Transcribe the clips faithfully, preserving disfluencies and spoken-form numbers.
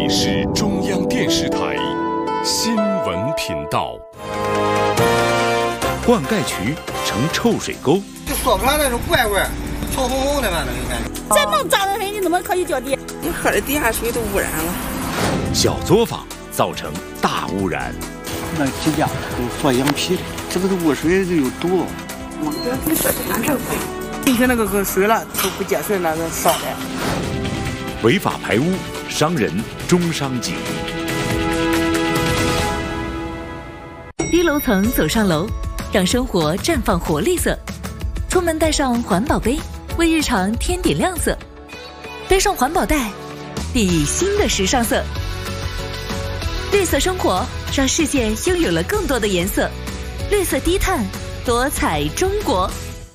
里是中央电视台新闻频道。 灌溉渠成臭水沟， 就说不上那种怪味儿，臭烘烘的嘛，那个感觉。 这么脏的水，你怎么可以叫地？ 你喝的地下水都污染了。 小作坊造成大污染。 那几家都做羊皮的，这不是污水就有毒。 我这你说是俺这个。 进去那个跟水了，都不接水那个烧的。 违法排污，伤人终伤己。 低楼层走上楼，让生活绽放活力色。出门带上环保杯，为日常添点亮色。背上环保袋，熠熠新的时尚色。绿色生活，让世界拥有了更多的颜色。绿色低碳，多彩中国。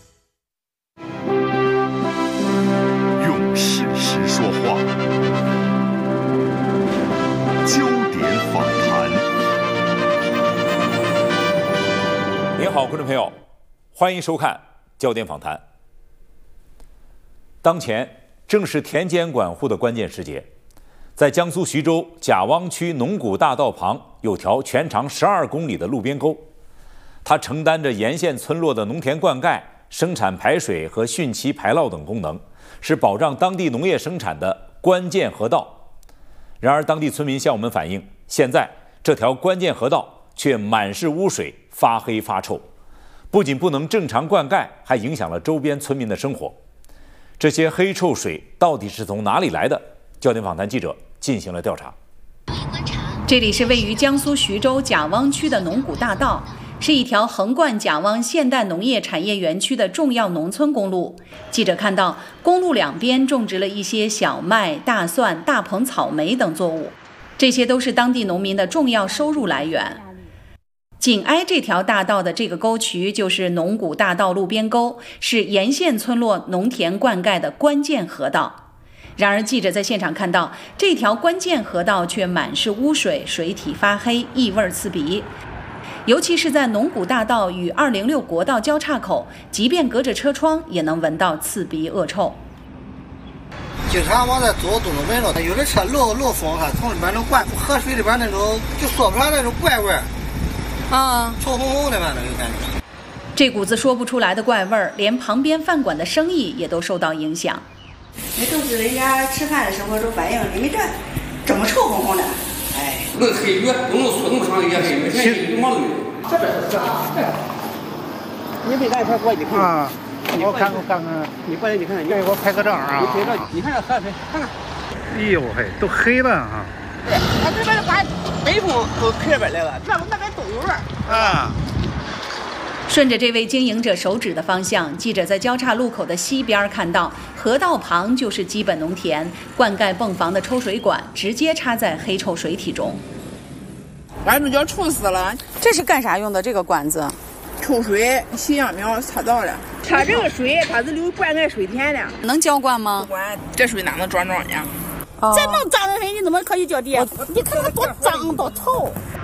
用事实说话，焦点访谈。 您好，观众朋友，欢迎收看焦点访谈。当前正是田间管护的关键时节，在江苏徐州贾汪区农谷大道旁有条全长十二公里的路边沟，它承担着沿线村落的农田灌溉、生产排水和汛期排涝等功能，是保障当地农业生产的关键河道。然而，当地村民向我们反映，现在这条关键河道却满是污水，发黑发臭，不仅不能正常灌溉，还影响了周边村民的生活。这些黑臭水到底是从哪里来的？焦点访谈记者进行了调查。 这里是位于江苏徐州贾汪区的农谷大道，是一条横贯贾汪现代农业产业园区的重要农村公路。记者看到，公路两边种植了一些小麦、大蒜、大棚草莓等作物，这些都是当地农民的重要收入来源。紧挨这条大道的这个沟渠就是农谷大道路边沟，是沿线村落农田灌溉的关键河道。然而，记者在现场看到，这条关键河道却满是污水，水体发黑，异味刺鼻。尤其是在农谷大道与二零六国道交叉口，即便隔着车窗，也能闻到刺鼻恶臭。 经常往这走都能闻到，有的车漏漏风，它从里边能灌河水里边那种，就说不上那种怪味儿。啊，臭烘烘的嘛，那个感觉。 这股子说不出来的怪味儿，连旁边饭馆的生意也都受到影响。 那都是人家吃饭的时候都反映，你们这这么臭烘烘的，哎， 那黑越弄粗弄长越黑，每天一毛都没有。 这边是啥？你没来才过去看啊？我看看看看，你过来你看看，你给我拍个照啊！你拍照，你看这河水，看看。哎呦嘿，都黑了哈。 对，它这边把北风都吹这边来了，这那边都有味儿啊。 顺着这位经营者手指的方向，记者在交叉路口的西边看到，河道旁就是基本农田，灌溉泵房的抽水管直接插在黑臭水体中。 俺们叫臭死了。 这是干啥用的？这个管子？ 抽水、洗秧苗、擦稻的。它这个水，它是流灌溉水田的。 能浇灌吗？ 不管，这水哪能装庄稼？ 哦、这么脏的水，你怎么可以浇地？你看它多脏多臭！